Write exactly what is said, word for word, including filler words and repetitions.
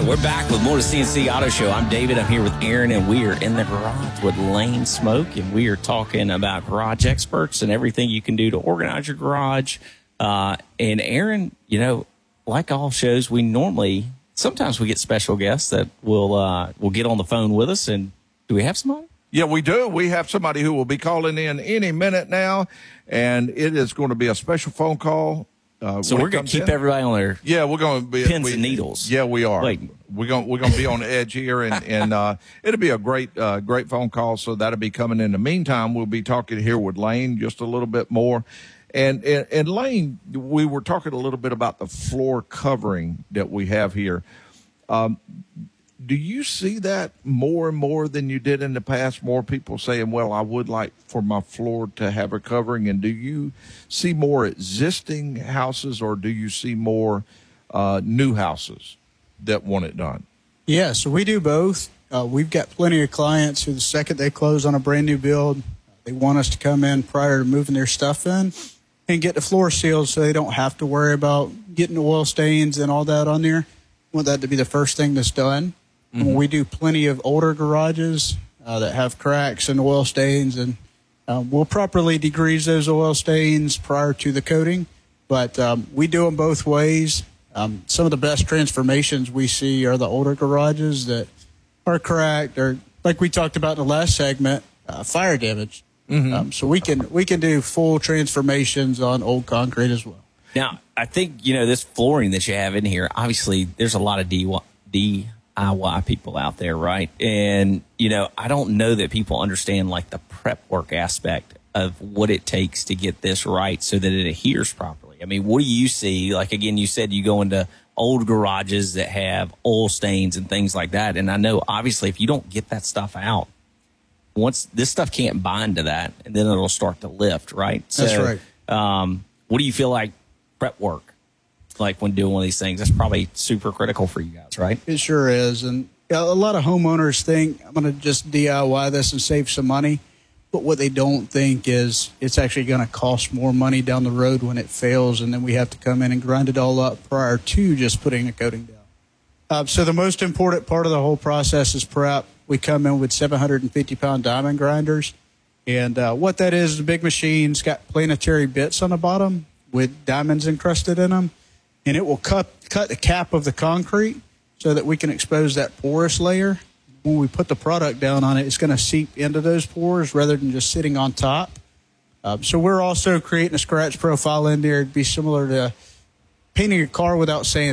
right, we're back with more of the C N C Auto Show. I'm David. I'm here with Aaron, and we are in the garage with Lane Smoke, and we are talking about garage experts and everything you can do to organize your garage. Uh, and Aaron, you know, like all shows, we normally sometimes we get special guests that will uh, will get on the phone with us. And do we have somebody? Yeah, we do. We have somebody who will be calling in any minute now, and it is going to be a special phone call. Uh, so we're going to keep in. everybody on their yeah, we're going to be pins we, and needles. Yeah, we are. Wait. We're going we're going to be on the edge here, and and uh, it'll be a great uh, great phone call. So that'll be coming. In the meantime, we'll be talking here with Lane just a little bit more. And, and, and Lane, we were talking a little bit about the floor covering that we have here. Um, do you see that more and more than you did in the past? More people saying, well, I would like for my floor to have a covering. And do you see more existing houses, or do you see more uh, new houses that want it done? Yeah, so we do both. Uh, we've got plenty of clients who the second they close on a brand new build, they want us to come in prior to moving their stuff in and get the floor sealed so they don't have to worry about getting oil stains and all that on there. We want that to be the first thing that's done. Mm-hmm. We do plenty of older garages uh, that have cracks and oil stains, and um, we'll properly degrease those oil stains prior to the coating. But um, we do them both ways. Um, some of the best transformations we see are the older garages that are cracked, or like we talked about in the last segment, uh, fire damage. Mm-hmm. Um, so we can we can do full transformations on old concrete as well. Now, I think, you know, this flooring that you have in here, obviously there's a lot of D I Y people out there, right? And, you know, I don't know that people understand, like, the prep work aspect of what it takes to get this right so that it adheres properly. I mean, what do you see? Like, again, you said you go into old garages that have oil stains and things like that. And I know, obviously, if you don't get that stuff out, once this stuff can't bind to that, and then it'll start to lift, right? So, that's right. Um, what do you feel like prep work, like when doing one of these things? That's probably super critical for you guys, right? It sure is. And a lot of homeowners think, I'm going to just D I Y this and save some money. But what they don't think is it's actually going to cost more money down the road when it fails, and then we have to come in and grind it all up prior to just putting a coating down. Uh, so the most important part of the whole process is prep. We come in with seven hundred fifty pound diamond grinders. And uh, what that is, is a big machine. It's got planetary bits on the bottom with diamonds encrusted in them. And it will cut, cut the cap of the concrete so that we can expose that porous layer. When we put the product down on it, it's going to seep into those pores rather than just sitting on top. Uh, so we're also creating a scratch profile in there. It'd be similar to painting a car without sand.